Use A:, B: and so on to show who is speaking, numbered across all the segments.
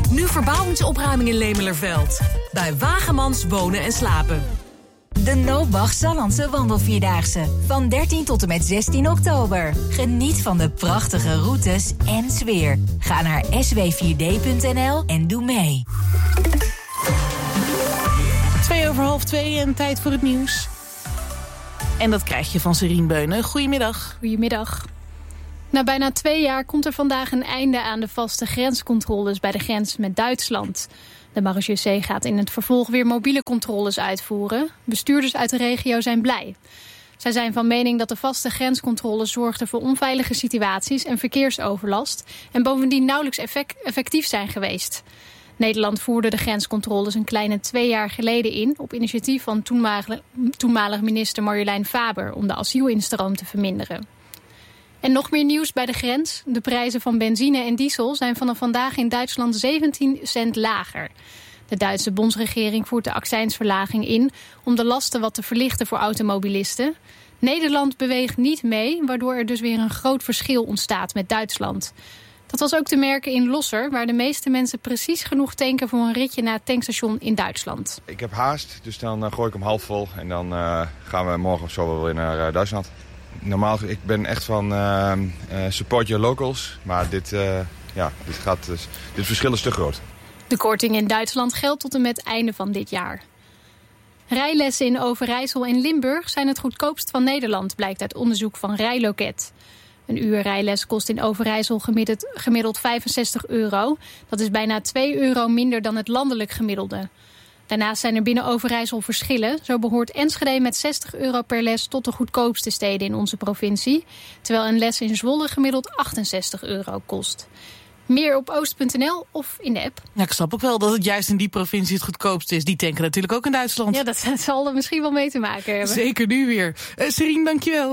A: Nu verbouwingsopruiming in Lemelerveld. Bij Wagemans Wonen en Slapen.
B: De Noobach Sallandse Wandelvierdaagse. Van 13 tot en met 16 oktober. Geniet van de prachtige routes en sfeer. Ga naar sw4d.nl en doe mee.
C: 2:02 en tijd voor het nieuws. En dat krijg je van Serien Beunen. Goedemiddag.
D: Goedemiddag. Na bijna 2 jaar komt er vandaag een einde aan de vaste grenscontroles bij de grens met Duitsland. De marechaussee gaat in het vervolg weer mobiele controles uitvoeren. Bestuurders uit de regio zijn blij. Zij zijn van mening dat de vaste grenscontroles zorgden voor onveilige situaties en verkeersoverlast en bovendien nauwelijks effectief zijn geweest. Nederland voerde de grenscontroles een kleine 2 jaar geleden in op initiatief van toenmalig minister Marjolein Faber om de asielinstroom te verminderen. En nog meer nieuws bij de grens. De prijzen van benzine en diesel zijn vanaf vandaag in Duitsland 17 cent lager. De Duitse bondsregering voert de accijnsverlaging in om de lasten wat te verlichten voor automobilisten. Nederland beweegt niet mee, waardoor er dus weer een groot verschil ontstaat met Duitsland. Dat was ook te merken in Losser, waar de meeste mensen precies genoeg tanken voor een ritje naar het tankstation in Duitsland.
E: Ik heb haast, dus dan gooi ik hem half vol en dan gaan we morgen of zo wel weer naar Duitsland. Normaal, ik ben echt van support your locals, maar dit verschil is te groot.
D: De korting in Duitsland geldt tot en met het einde van dit jaar. Rijlessen in Overijssel en Limburg zijn het goedkoopst van Nederland, blijkt uit onderzoek van Rijloket. Een uur rijles kost in Overijssel gemiddeld €65. Dat is bijna €2 minder dan het landelijk gemiddelde. Daarnaast zijn er binnen Overijssel verschillen. Zo behoort Enschede met €60 per les tot de goedkoopste steden in onze provincie. Terwijl een les in Zwolle gemiddeld €68 kost. Meer op oost.nl of in de app.
C: Ja, ik snap ook wel dat het juist in die provincie het goedkoopste is. Die tanken natuurlijk ook in Duitsland.
D: Ja, dat zal er misschien wel mee te maken hebben.
C: Zeker nu weer. Serien, dankjewel.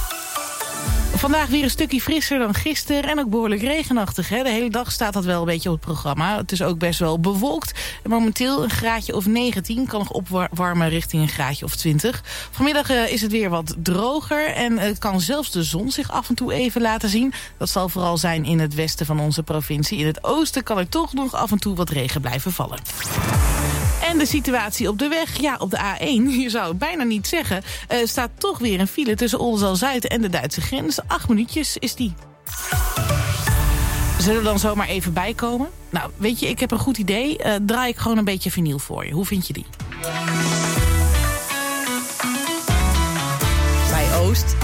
C: Vandaag weer een stukje frisser dan gisteren en ook behoorlijk regenachtig. Hè? De hele dag staat dat wel een beetje op het programma. Het is ook best wel bewolkt. En momenteel een graadje of 19 kan nog opwarmen richting een graadje of 20. Vanmiddag is het weer wat droger en kan zelfs de zon zich af en toe even laten zien. Dat zal vooral zijn in het westen van onze provincie. In het oosten kan er toch nog af en toe wat regen blijven vallen. En de situatie op de weg, ja, op de A1, je zou het bijna niet zeggen, staat toch weer een file tussen Oldenzaal-Zuid en de Duitse grens. 8 minuutjes is die. Zullen we dan zomaar even bijkomen? Nou, weet je, ik heb een goed idee. Draai ik gewoon een beetje vinyl voor je. Hoe vind je die?
F: Bij Oost